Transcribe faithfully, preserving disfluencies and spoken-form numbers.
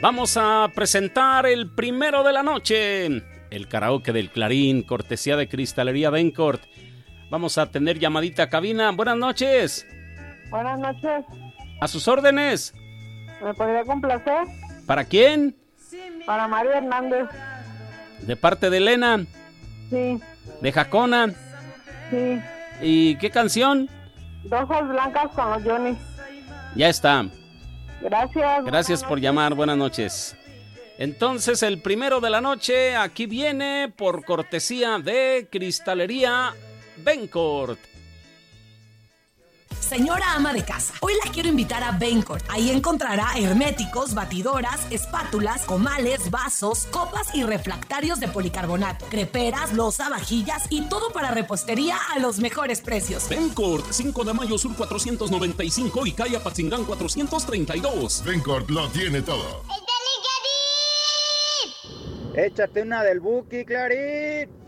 Vamos a presentar el primero de la noche, el karaoke del Clarín, cortesía de Cristalería Bencourt. Vamos a tener llamadita a cabina. Buenas noches. Buenas noches. A sus órdenes. ¿Me podría complacer? ¿Para quién? Para María Hernández. ¿De parte de Elena? Sí. ¿De Jacona? Sí. ¿Y qué canción? Dos hojas blancas con los Johnny. Ya está. Gracias. Gracias por llamar. Buenas noches. Entonces, el primero de la noche, aquí viene por cortesía de Cristalería Bencourt. Señora ama de casa, hoy la quiero invitar a Bencourt. Ahí encontrará herméticos, batidoras, espátulas, comales, vasos, copas y refractarios de policarbonato, creperas, loza, vajillas y todo para repostería a los mejores precios. Bencourt, cinco de mayo sur cuatrocientos noventa y cinco y calle Apatzingán cuatrocientos treinta y dos. Bencourt lo tiene todo. Échate una del Buki, Clarín.